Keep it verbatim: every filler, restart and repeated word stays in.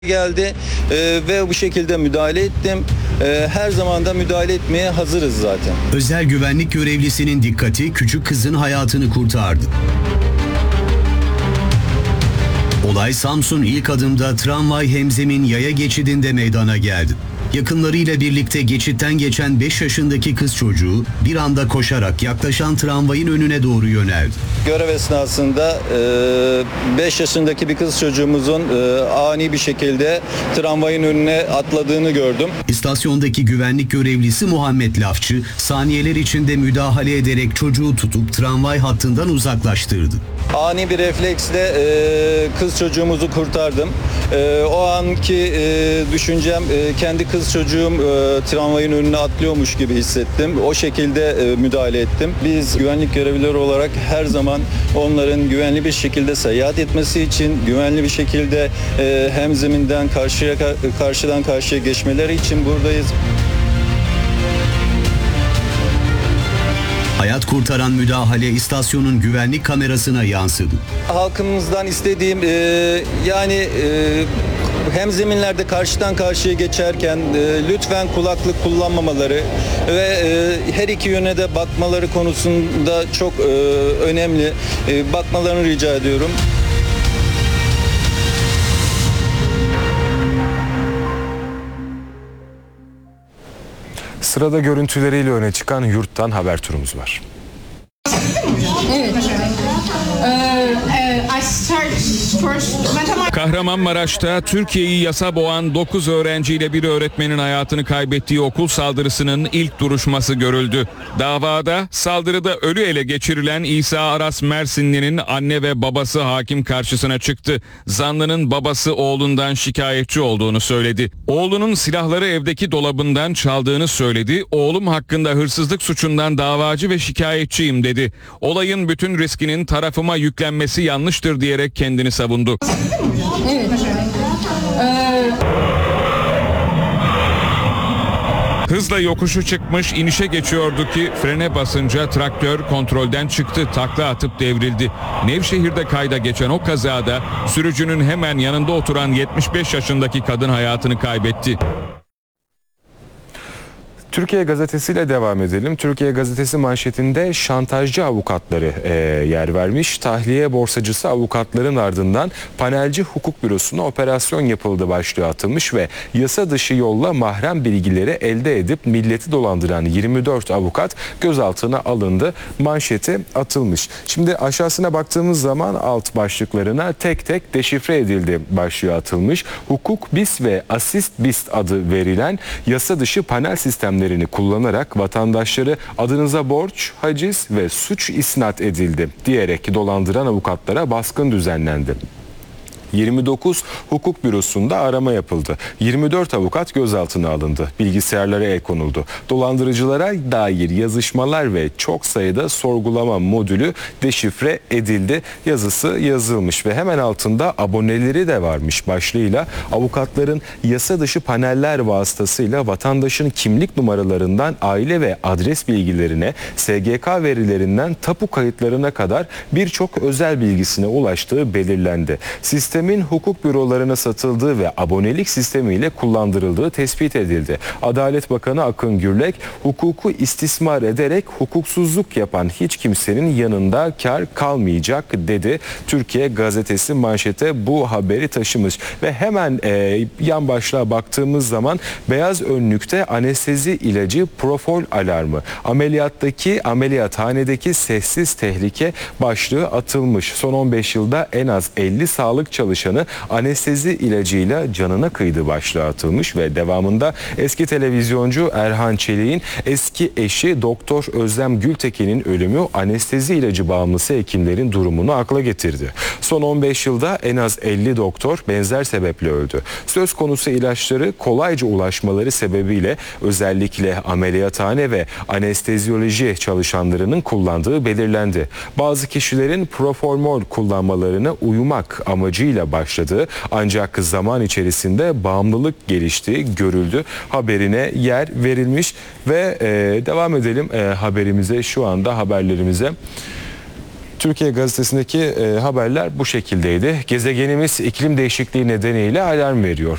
geldi e, ve bu şekilde müdahale ettim. E, her zaman da müdahale etmeye hazırız zaten. Özel güvenlik görevlisinin dikkati küçük kızın hayatını kurtardı. Olay Samsun ilk adımda tramvay hemzemin yaya geçidinde meydana geldi. Yakınlarıyla birlikte geçitten geçen beş yaşındaki kız çocuğu bir anda koşarak yaklaşan tramvayın önüne doğru yöneldi. Görev esnasında beş yaşındaki bir kız çocuğumuzun e, ani bir şekilde tramvayın önüne atladığını gördüm. İstasyondaki güvenlik görevlisi Muhammed Lafçı saniyeler içinde müdahale ederek çocuğu tutup tramvay hattından uzaklaştırdı. Ani bir refleksle e, kız çocuğumuzu kurtardım. E, o anki e, düşüncem e, kendi kız çocuğum e, tramvayın önüne atlıyormuş gibi hissettim. O şekilde e, müdahale ettim. Biz güvenlik görevlileri olarak her zaman onların güvenli bir şekilde seyahat etmesi için, güvenli bir şekilde e, hem zeminden karşıya karşıdan karşıya geçmeleri için buradayız. Hayat kurtaran müdahale istasyonun güvenlik kamerasına yansıdı. Halkımızdan istediğim e, yani e, hem zeminlerde karşıdan karşıya geçerken e, lütfen kulaklık kullanmamaları ve e, her iki yöne de bakmaları konusunda çok e, önemli. E, bakmalarını rica ediyorum. Sırada görüntüleriyle öne çıkan yurttan haber turumuz var. Evet. Kahramanmaraş'ta Türkiye'yi yasa boğan dokuz öğrenciyle bir öğretmenin hayatını kaybettiği okul saldırısının ilk duruşması görüldü. Davada saldırıda ölü ele geçirilen İsa Aras Mersinli'nin anne ve babası hakim karşısına çıktı. Zanlının babası oğlundan şikayetçi olduğunu söyledi. Oğlunun silahları evdeki dolabından çaldığını söyledi. Oğlum hakkında hırsızlık suçundan davacı ve şikayetçiyim dedi. Olayın bütün riskinin tarafıma yüklenmesi yanlıştır diyerek kendini savundu. Evet. Hızla yokuşu çıkmış, inişe geçiyordu ki frene basınca traktör kontrolden çıktı, takla atıp devrildi. Nevşehir'de kayda geçen o kazada sürücünün hemen yanında oturan yetmiş beş yaşındaki kadın hayatını kaybetti. Türkiye Gazetesi ile devam edelim. Türkiye Gazetesi manşetinde şantajcı avukatları e, yer vermiş. Tahliye borsacısı avukatların ardından panelci hukuk bürosuna operasyon yapıldı başlığı atılmış ve yasa dışı yolla mahrem bilgileri elde edip milleti dolandıran yirmi dört avukat gözaltına alındı. Manşeti atılmış. Şimdi aşağısına baktığımız zaman alt başlıklarına tek tek deşifre edildi başlığı atılmış. Hukuk BIS ve Asist BIS adı verilen yasa dışı panel sistemleri kullanarak vatandaşları adınıza borç, haciz ve suç isnat edildi diyerek dolandıran avukatlara baskın düzenlendi. yirmi dokuz hukuk bürosunda arama yapıldı. yirmi dört avukat gözaltına alındı. Bilgisayarlara el konuldu. Dolandırıcılara dair yazışmalar ve çok sayıda sorgulama modülü deşifre edildi. Yazısı yazılmış ve hemen altında aboneleri de varmış başlığıyla avukatların yasa dışı paneller vasıtasıyla vatandaşın kimlik numaralarından aile ve adres bilgilerine, S G K verilerinden tapu kayıtlarına kadar birçok özel bilgisine ulaştığı belirlendi. Sistem Sistemin hukuk bürolarına satıldığı ve abonelik sistemiyle kullandırıldığı tespit edildi. Adalet Bakanı Akın Gürlek, hukuku istismar ederek hukuksuzluk yapan hiç kimsenin yanında kar kalmayacak dedi. Türkiye Gazetesi manşete bu haberi taşımış ve hemen e, yan başlığa baktığımız zaman beyaz önlükte anestezi ilacı Propofol alarmı. Ameliyattaki ameliyathanedeki sessiz tehlike başlığı atılmış. Son on beş yılda en az elli sağlık çalışanı çalışanı anestezi ilacıyla canına kıydı başlığı atılmış ve devamında eski televizyoncu Erhan Çelik'in eski eşi Doktor Özlem Gültekin'in ölümü anestezi ilacı bağımlısı hekimlerin durumunu akla getirdi. Son on beş yılda en az elli doktor benzer sebeple öldü. Söz konusu ilaçları kolayca ulaşmaları sebebiyle özellikle ameliyathane ve anesteziyoloji çalışanlarının kullandığı belirlendi. Bazı kişilerin Propofol kullanmalarına uyumak amacıyla başladığı ancak zaman içerisinde bağımlılık geliştiği görüldü. Haberine yer verilmiş ve e, devam edelim e, haberimize şu anda haberlerimize. Türkiye Gazetesi'ndeki e, haberler bu şekildeydi. Gezegenimiz iklim değişikliği nedeniyle alarm veriyor.